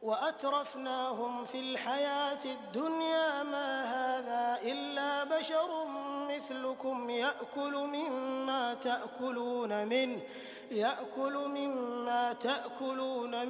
وأترفناهم في الحياة الدنيا ما هذا إلا بشر مثلكم يأكل مما تأكلون منه